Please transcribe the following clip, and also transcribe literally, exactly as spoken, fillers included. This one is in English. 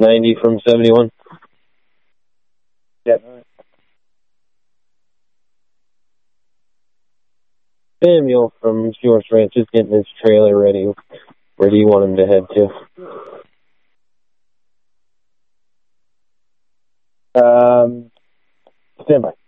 ninety from seventy-one. Yep. Samuel from Shores Ranch is getting his trailer ready. Where do you want him to head to? Um, stand by.